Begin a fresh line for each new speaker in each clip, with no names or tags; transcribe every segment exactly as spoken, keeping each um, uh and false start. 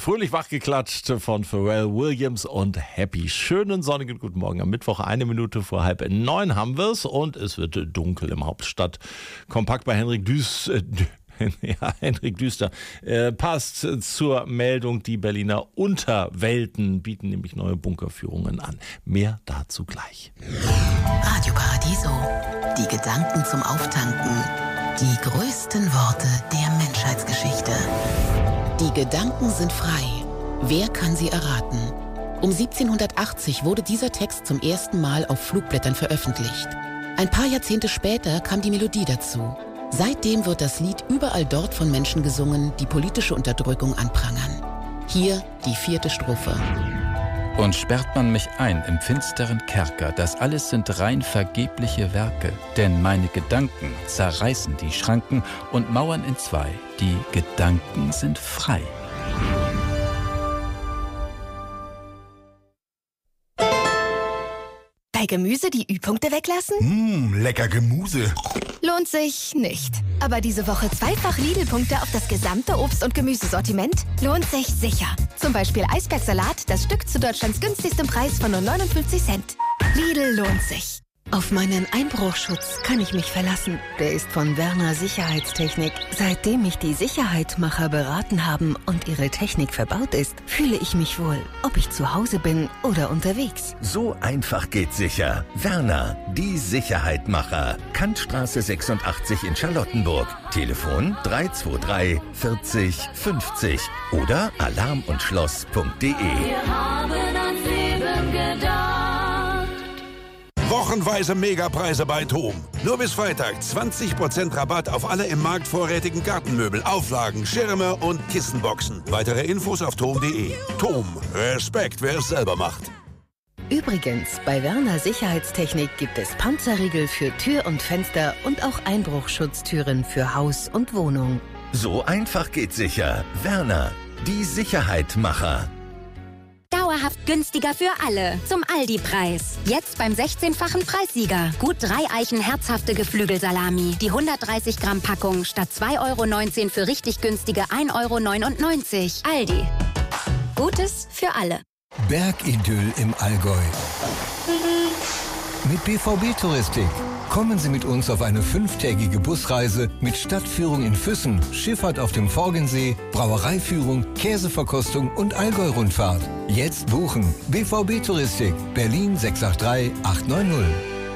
fröhlich wachgeklatscht von Pharrell Williams und Happy. Schönen sonnigen guten Morgen am Mittwoch. Eine Minute vor halb neun haben wir es und es wird dunkel im Hauptstadt. Kompakt bei Henrik Düß. Äh, Ja, Henrik Düster äh, passt zur Meldung, die Berliner Unterwelten bieten nämlich neue Bunkerführungen an. Mehr dazu gleich.
Radio Paradiso, die Gedanken zum Auftanken, die größten Worte der Menschheitsgeschichte. Die Gedanken sind frei. Wer kann sie erraten? Um siebzehnhundertachtzig wurde dieser Text zum ersten Mal auf Flugblättern veröffentlicht. Ein paar Jahrzehnte später kam die Melodie dazu. Seitdem wird das Lied überall dort von Menschen gesungen, die politische Unterdrückung anprangern. Hier die vierte Strophe.
Und sperrt man mich ein im finsteren Kerker, das alles sind rein vergebliche Werke. Denn meine Gedanken zerreißen die Schranken und mauern in zwei. Die Gedanken sind frei.
Bei Gemüse die Ü-Punkte weglassen?
Mmh, lecker Gemüse.
Lohnt sich nicht. Aber diese Woche zweifach Lidl-Punkte auf das gesamte Obst- und Gemüsesortiment? Lohnt sich sicher. Zum Beispiel Eisbergsalat, das Stück zu Deutschlands günstigstem Preis von nur neunundfünfzig Cent. Lidl lohnt sich.
Auf meinen Einbruchschutz kann ich mich verlassen. Der ist von Werner Sicherheitstechnik. Seitdem mich die Sicherheitmacher beraten haben und ihre Technik verbaut ist, fühle ich mich wohl, ob ich zu Hause bin oder unterwegs.
So einfach geht sicher. Werner, die Sicherheitmacher. Kantstraße sechsundachtzig in Charlottenburg. Telefon drei zwei drei vierzig fünfzig oder alarm und schloss punkt de.
Wir haben ans Leben gedacht.
Wochenweise Megapreise bei TOM. Nur bis Freitag zwanzig Prozent Rabatt auf alle im Markt vorrätigen Gartenmöbel, Auflagen, Schirme und Kissenboxen. Weitere Infos auf tom punkt de. TOM. Respekt, wer es selber macht.
Übrigens, bei Werner Sicherheitstechnik gibt es Panzerriegel für Tür und Fenster und auch Einbruchschutztüren für Haus und Wohnung.
So einfach geht sicher. Werner, die Sicherheitmacher.
Dauerhaft günstiger für alle. Zum Aldi-Preis. Jetzt beim sechzehnfachen Preissieger. Gut drei Eichen herzhafte Geflügelsalami. Die hundertdreißig Gramm Packung statt zwei Euro neunzehn für richtig günstige ein Euro neunundneunzig. Aldi. Gutes für alle.
Bergidyll im Allgäu. Mit B V B-Touristik. Kommen Sie mit uns auf eine fünftägige Busreise mit Stadtführung in Füssen, Schifffahrt auf dem Forgensee, Brauereiführung, Käseverkostung und Allgäu-Rundfahrt. Jetzt buchen. B V B-Touristik. Berlin sechs acht drei acht neun null.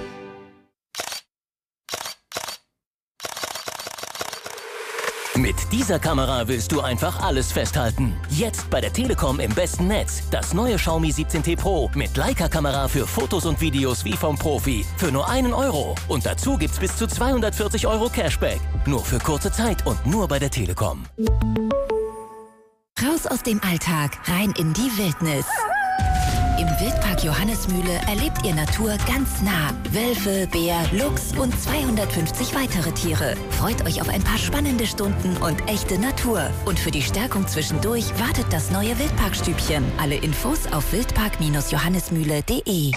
Mit dieser Kamera willst du einfach alles festhalten. Jetzt bei der Telekom im besten Netz. Das neue Xiaomi siebzehn T Pro mit Leica-Kamera für Fotos und Videos wie vom Profi. Für nur einen Euro. Und dazu gibt's bis zu zweihundertvierzig Euro Cashback. Nur für kurze Zeit und nur bei der Telekom.
Raus aus dem Alltag, rein in die Wildnis. Im Wildpark Johannesmühle erlebt ihr Natur ganz nah. Wölfe, Bär, Luchs und zweihundertfünfzig weitere Tiere. Freut euch auf ein paar spannende Stunden und echte Natur. Und für die Stärkung zwischendurch wartet das neue Wildparkstübchen. Alle Infos auf wildpark johannesmühle punkt de.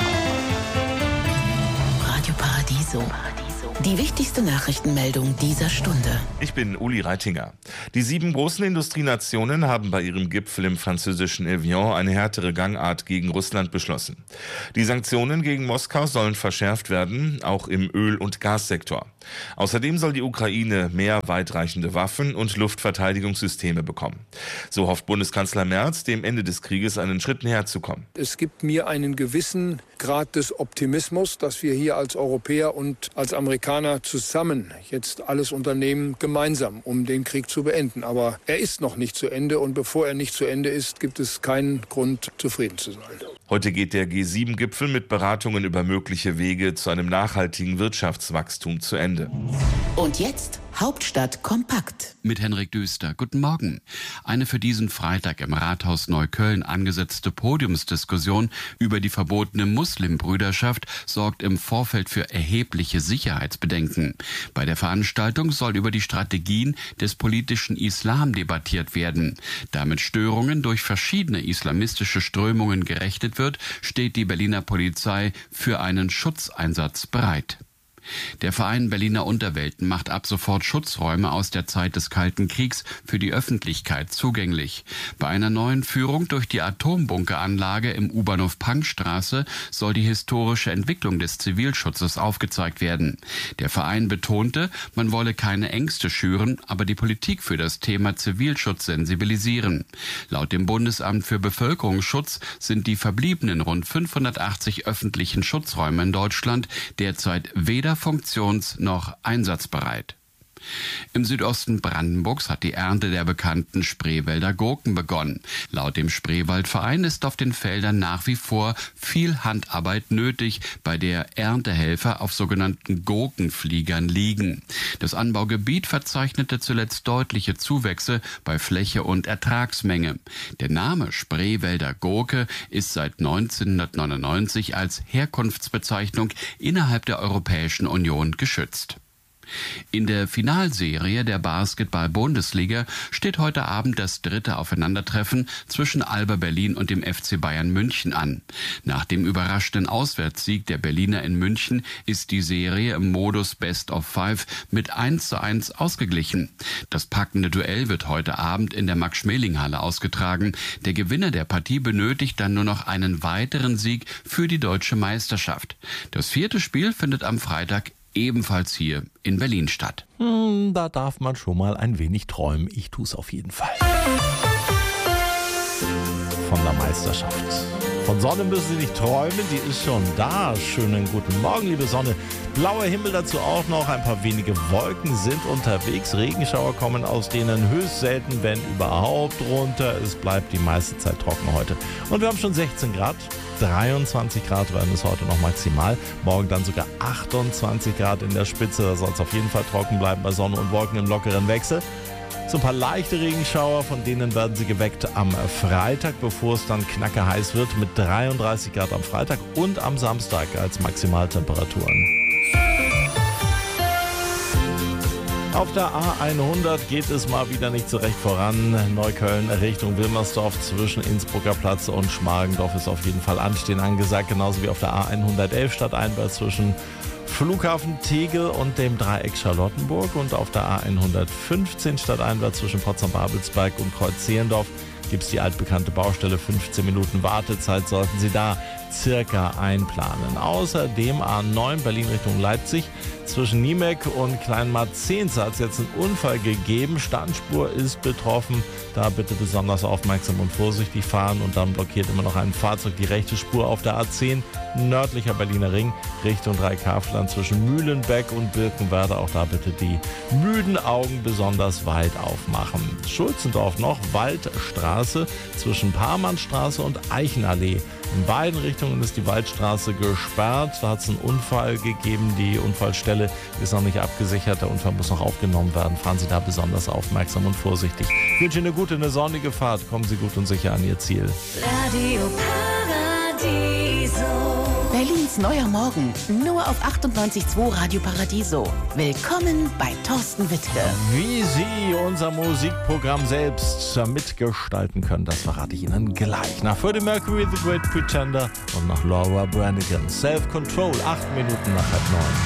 Radio Paradiso. Die wichtigste Nachrichtenmeldung dieser Stunde.
Ich bin Uli Reitinger. Die sieben großen Industrienationen haben bei ihrem Gipfel im französischen Evian eine härtere Gangart gegen Russland beschlossen. Die Sanktionen gegen Moskau sollen verschärft werden, auch im Öl- und Gassektor. Außerdem soll die Ukraine mehr weitreichende Waffen und Luftverteidigungssysteme bekommen. So hofft Bundeskanzler Merz, dem Ende des Krieges einen Schritt näher zu kommen.
Es gibt mir einen gewissen Grad des Optimismus, dass wir hier als Europäer und als Amerikaner zusammen jetzt alles unternehmen, gemeinsam, um den Krieg zu beenden. Aber er ist noch nicht zu Ende und bevor er nicht zu Ende ist, gibt es keinen Grund, zufrieden zu sein.
Heute geht der G sieben Gipfel mit Beratungen über mögliche Wege zu einem nachhaltigen Wirtschaftswachstum zu Ende.
Und jetzt Hauptstadt kompakt.
Mit Henrik Düster. Guten Morgen. Eine für diesen Freitag im Rathaus Neukölln angesetzte Podiumsdiskussion über die verbotene Muslimbrüderschaft sorgt im Vorfeld für erhebliche Sicherheitsbedenken. Bei der Veranstaltung soll über die Strategien des politischen Islam debattiert werden. Damit Störungen durch verschiedene islamistische Strömungen gerechnet wird, steht die Berliner Polizei für einen Schutzeinsatz bereit. Der Verein Berliner Unterwelten macht ab sofort Schutzräume aus der Zeit des Kalten Kriegs für die Öffentlichkeit zugänglich. Bei einer neuen Führung durch die Atombunkeranlage im U-Bahnhof Pankstraße soll die historische Entwicklung des Zivilschutzes aufgezeigt werden. Der Verein betonte, man wolle keine Ängste schüren, aber die Politik für das Thema Zivilschutz sensibilisieren. Laut dem Bundesamt für Bevölkerungsschutz sind die verbliebenen rund fünfhundertachtzig öffentlichen Schutzräume in Deutschland derzeit weder funktions- noch einsatzbereit. Im Südosten Brandenburgs hat die Ernte der bekannten Spreewälder Gurken begonnen. Laut dem Spreewaldverein ist auf den Feldern nach wie vor viel Handarbeit nötig, bei der Erntehelfer auf sogenannten Gurkenfliegern liegen. Das Anbaugebiet verzeichnete zuletzt deutliche Zuwächse bei Fläche und Ertragsmenge. Der Name Spreewälder Gurke ist seit neunzehnhundertneunundneunzig als Herkunftsbezeichnung innerhalb der Europäischen Union geschützt. In der Finalserie der Basketball-Bundesliga steht heute Abend das dritte Aufeinandertreffen zwischen Alba Berlin und dem F C Bayern München an. Nach dem überraschenden Auswärtssieg der Berliner in München ist die Serie im Modus Best of Five mit eins zu eins ausgeglichen. Das packende Duell wird heute Abend in der Max-Schmeling-Halle ausgetragen. Der Gewinner der Partie benötigt dann nur noch einen weiteren Sieg für die deutsche Meisterschaft. Das vierte Spiel findet am Freitag ebenfalls hier in Berlin statt.
Hm, da darf man schon mal ein wenig träumen. Ich tue es auf jeden Fall. Von der Meisterschaft. Von Sonne müssen Sie nicht träumen, die ist schon da. Schönen guten Morgen, liebe Sonne. Blauer Himmel dazu auch noch. Ein paar wenige Wolken sind unterwegs. Regenschauer kommen aus denen höchst selten, wenn überhaupt, runter. Es bleibt die meiste Zeit trocken heute. Und wir haben schon sechzehn Grad. dreiundzwanzig Grad werden es heute noch maximal. Morgen dann sogar achtundzwanzig Grad in der Spitze. Da soll es auf jeden Fall trocken bleiben bei Sonne und Wolken im lockeren Wechsel. So ein paar leichte Regenschauer, von denen werden sie geweckt am Freitag, bevor es dann knackerheiß wird mit dreiunddreißig Grad am Freitag und am Samstag als Maximaltemperaturen. Auf der A hundert geht es mal wieder nicht so recht voran. Neukölln Richtung Wilmersdorf zwischen Innsbrucker Platz und Schmargendorf ist auf jeden Fall Anstehen angesagt. Genauso wie auf der A hundertelf stadteinwärts zwischen Flughafen Tegel und dem Dreieck Charlottenburg. Und auf der A hundertfünfzehn stadteinwärts zwischen Potsdam-Babelsberg und Kreuz-Zehlendorf gibt es die altbekannte Baustelle. fünfzehn Minuten Wartezeit sollten Sie da circa einplanen. Außerdem A neun Berlin Richtung Leipzig. Zwischen Niemek und Kleinmarzens hat es jetzt einen Unfall gegeben. Standspur ist betroffen. Da bitte besonders aufmerksam und vorsichtig fahren. Und dann blockiert immer noch ein Fahrzeug die rechte Spur auf der A zehn. Nördlicher Berliner Ring Richtung Dreikafland zwischen Mühlenbeck und Birkenwerder. Auch da bitte die müden Augen besonders weit aufmachen. Schulzendorf noch, Waldstraße zwischen Parmannstraße und Eichenallee. In beiden Richtungen ist die Waldstraße gesperrt. Da hat es einen Unfall gegeben. Die Unfallstelle ist noch nicht abgesichert. Der Unfall muss noch aufgenommen werden. Fahren Sie da besonders aufmerksam und vorsichtig. Ich wünsche Ihnen eine gute, eine sonnige Fahrt. Kommen Sie gut und sicher an Ihr Ziel.
Radio Paradiso.
Berlins neuer Morgen. Nur auf achtundneunzig Komma zwei Radio Paradiso. Willkommen bei Thorsten Wittke.
Wie Sie unser Musikprogramm selbst mitgestalten können, das verrate ich Ihnen gleich. Nach Freddie Mercury, The Great Pretender und nach Laura Branigan. Self-Control, acht Minuten nach halb neun.